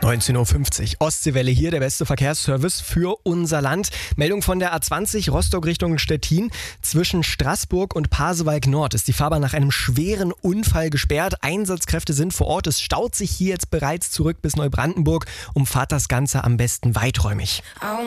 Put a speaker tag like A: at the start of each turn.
A: 19.50 Uhr. Ostseewelle hier, der beste Verkehrsservice für unser Land. Meldung von der A20 Rostock Richtung Stettin. Zwischen Straßburg und Pasewalk Nord ist die Fahrbahn nach einem schweren Unfall gesperrt. Einsatzkräfte sind vor Ort. Es staut sich hier jetzt bereits zurück bis Neubrandenburg. Umfahrt das Ganze am besten weiträumig.